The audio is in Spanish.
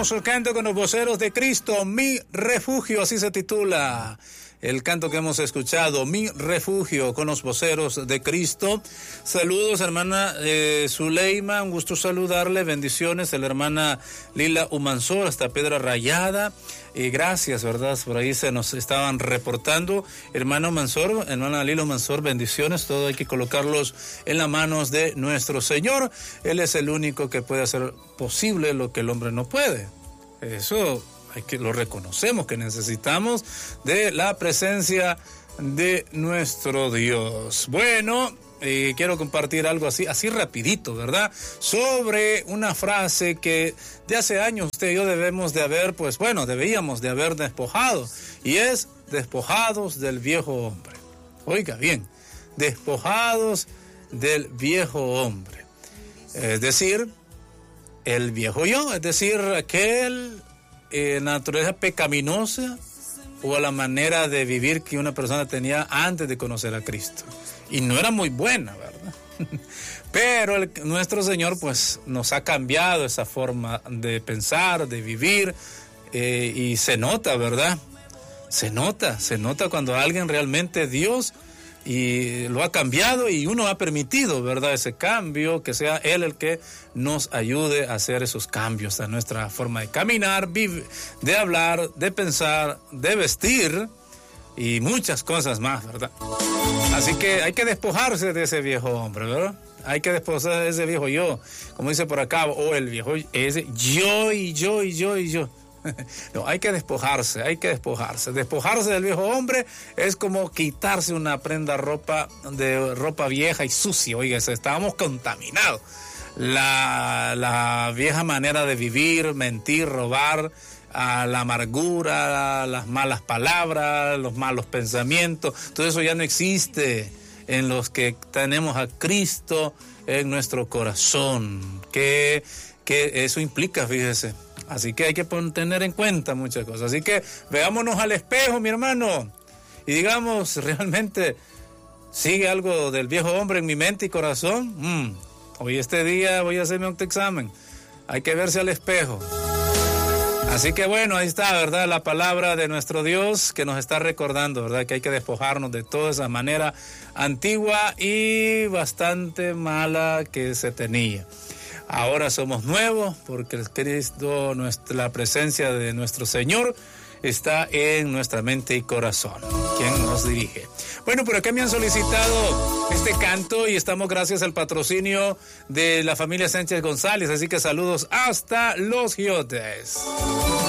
hermoso canto con los voceros de Cristo, Mi Refugio, así se titula el canto que hemos escuchado, Mi Refugio, con los voceros de Cristo. Saludos, hermana Zuleima, un gusto saludarle, bendiciones, a la hermana Lila Umansor, hasta Piedra Rayada, y gracias, ¿verdad? Por ahí se nos estaban reportando, hermano Mansor, hermana Lila Umansor, bendiciones, todo hay que colocarlos en las manos de nuestro Señor. Él es el único que puede hacer posible lo que el hombre no puede. Eso lo reconocemos, que necesitamos de la presencia de nuestro Dios. Bueno, quiero compartir algo así rapidito, ¿verdad? Sobre una frase que de hace años usted y yo deberíamos de haber despojado, y es despojados del viejo hombre. Oiga bien, despojados del viejo hombre. Es decir, el viejo yo, es decir, aquel naturaleza pecaminosa o a la manera de vivir que una persona tenía antes de conocer a Cristo. Y no era muy buena, ¿verdad? Pero nuestro Señor pues nos ha cambiado esa forma de pensar, de vivir, y se nota, ¿verdad? Se nota cuando alguien realmente Dios y lo ha cambiado, y uno ha permitido, ¿verdad?, ese cambio, que sea Él el que nos ayude a hacer esos cambios a nuestra forma de caminar, de hablar, de pensar, de vestir y muchas cosas más, ¿verdad? Así que hay que despojarse de ese viejo hombre, ¿verdad? Hay que despojarse de ese viejo yo, como dice por acá, o el viejo ese yo y yo y yo y yo. No, hay que despojarse. Despojarse del viejo hombre es como quitarse una prenda ropa vieja y sucia. Oiga, estábamos contaminados. La vieja manera de vivir, mentir, robar, la amargura, las malas palabras, los malos pensamientos, todo eso ya no existe en los que tenemos a Cristo en nuestro corazón. Que eso implica, fíjese. Así que hay que tener en cuenta muchas cosas. Así que veámonos al espejo, mi hermano, y digamos, ¿realmente sigue algo del viejo hombre en mi mente y corazón? Hoy este día voy a hacerme un autoexamen. Hay que verse al espejo. Así que bueno, ahí está, ¿verdad? La palabra de nuestro Dios que nos está recordando, ¿verdad? Que hay que despojarnos de toda esa manera antigua y bastante mala que se tenía. Ahora somos nuevos porque el Cristo, la presencia de nuestro Señor está en nuestra mente y corazón, quien nos dirige. Bueno, por acá me han solicitado este canto y estamos gracias al patrocinio de la familia Sánchez González, así que saludos hasta Los Giotes.